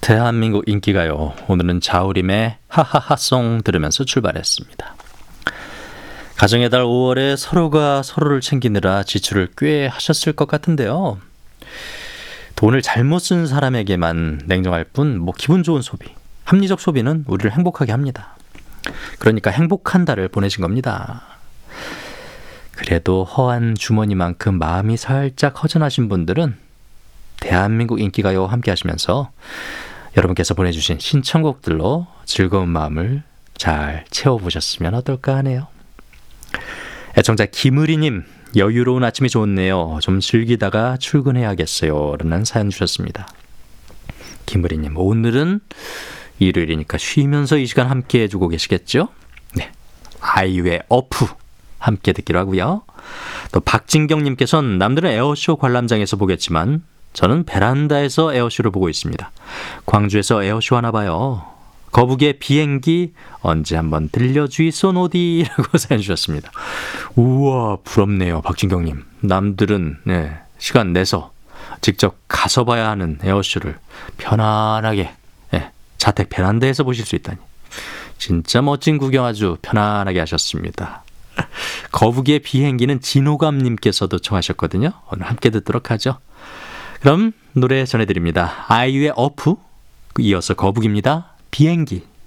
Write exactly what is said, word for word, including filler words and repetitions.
대한민국 인기가요. 오늘은 자우림의 하하하송 들으면서 출발했습니다. 가정의 달 오월에 서로가 서로를 챙기느라 지출을 꽤 하셨을 것 같은데요. 돈을 잘못 쓴 사람에게만 냉정할 뿐 뭐 기분 좋은 소비, 합리적 소비는 우리를 행복하게 합니다. 그러니까 행복한 달을 보내신 겁니다. 그래도 허한 주머니만큼 마음이 살짝 허전하신 분들은 대한민국 인기가요 함께 하시면서 여러분께서 보내주신 신청곡들로 즐거운 마음을 잘 채워보셨으면 어떨까 하네요. 애청자 김의리님, 여유로운 아침이 좋네요. 좀 즐기다가 출근해야겠어요. 라는 사연 주셨습니다. 김의리님, 오늘은 일요일이니까 쉬면서 이 시간 함께 해주고 계시겠죠? 네, 아이유의 어프 함께 듣기로 하고요. 또 박진경님께서는 남들은 에어쇼 관람장에서 보겠지만 저는 베란다에서 에어쇼를 보고 있습니다. 광주에서 에어쇼 하나 봐요. 거북이의 비행기 언제 한번 들려주이소 노디라고 사연 주셨습니다. 우와, 부럽네요, 박진경님. 남들은 네, 시간 내서 직접 가서 봐야 하는 에어쇼를 편안하게 네, 자택 베란다에서 보실 수 있다니. 진짜 멋진 구경 아주 편안하게 하셨습니다. 거북이의 비행기는 진호감님께서도 청하셨거든요. 오늘 함께 듣도록 하죠. 그럼 노래 전해드립니다. 아이유의 어프, 이어서 거북입니다. 비행기.